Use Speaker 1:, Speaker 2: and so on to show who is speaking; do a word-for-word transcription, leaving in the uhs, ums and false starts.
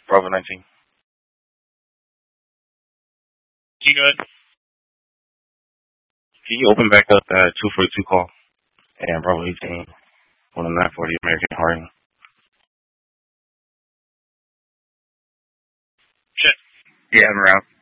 Speaker 1: Bravo nineteen.
Speaker 2: You good?
Speaker 1: Can you open back up that two forty-two call? And Bravo eighteen on the nine forty American Harding.
Speaker 2: Shit.
Speaker 1: Yeah, I'm around.